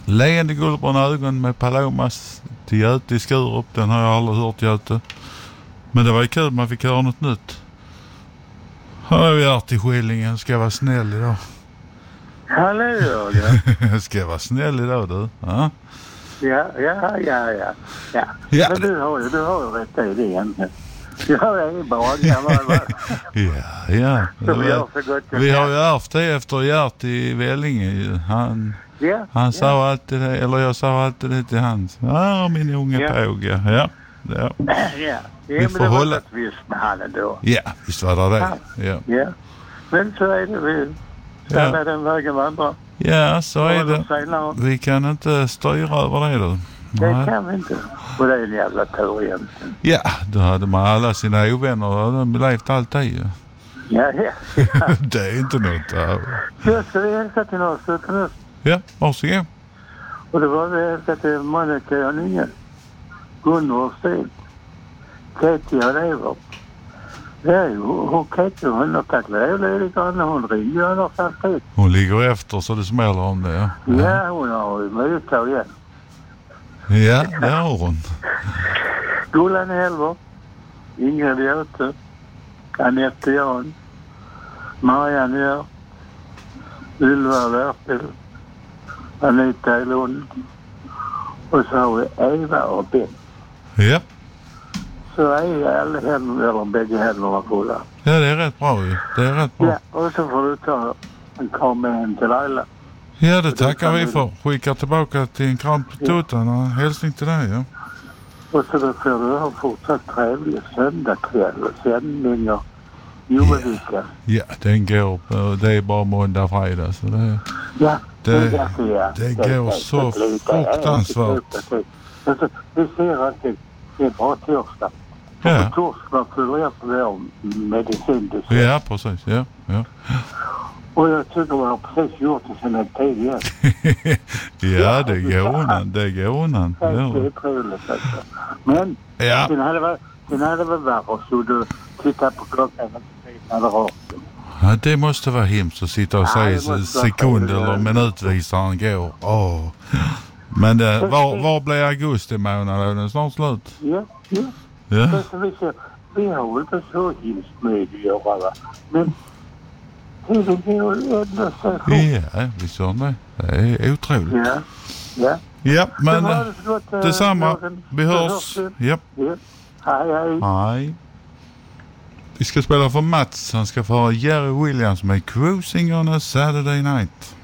Leende guldbruna ögon med Palomas till Göte i Skurup. Den har jag aldrig hört, Göte. Men det var ju kul, man fick höra något nytt. Har vi varit i Skillingen, ska jag vara snäll idag. Hallå, ja. Ska jag vara snäll idag, du? Ja. Ja. Men du har ju rätt i det egentligen. Jag är bara gammal. Ja. Vi har ju det. ärvt det efter Gert i Vellinge. Han sa alltid det, eller jag sa alltid det till hans. Ja, min unge påg. Ja. Vi får hålla ett visst med han då. Ja, visst var det. Ja. Men så är det vi. Ställa den vägen vandra. Ja, så är det. Vi kan inte styra över det då. Det kan vi inte. Och det är en jävla tur egentligen. Ja, då hade man alla sina ovänner och de levt alltid. Ja. Det är inte något. Jag ska hälsa till oss. Ja, varsågod. Och det var vi hälsa till Monica och Ningen. Gunnar och Stig. Katie och Lever. Hon Katie, hon har tagit ledig när hon ringer och samtidigt. Hon ligger efter så det smäller om det. Ja, hon har ju möjlighet igen. Ja, det har hon. Gullan Helver, Ingrid Göte, Anette Jan, Marianne Gör, Ylva Värpel, Anita Lund och så har vi Eva och Ben. Ja. Så är alla händer, eller bägge händerna fulla. Ja, det är rätt bra ju. Ja, och så får du ta en kram med en till alla. Ja, det tackar vi för. Skickar tillbaka till en kram på tutan och hälsning till dig, ja. Och så då får du ha fortsatt trevlig söndagkväll och sändningar. Jovevika. Ja, den går. Det är bara måndag, fredag. Så det går så fruktansvärt. Alltså, vi ser alltid det är bara torsdag. Ja. På torsdag fyller jag på vår medicin. Ja, precis. Ja. Och jag tycker jag har precis gjort det sedan en tid igen. Ja, det går undan. Det är trevligt alltså. Men sen hade det varit värre så du tittar på klockan när det rör. Ja, det måste vara hemskt att sitta och säga sekund eller minutvisaren går. Men var blir augusti månad? Är den snart slut? Ja. Vi har inte så hemskt med att göra, va? Men tiden går ändå så fort. Ja, vi sa det. Det är otroligt. Ja, men detsamma. Vi hörs. Ja. Hej. Vi ska spela för Mats. Han ska få Jerry Williams med Cruising on a Saturday Night.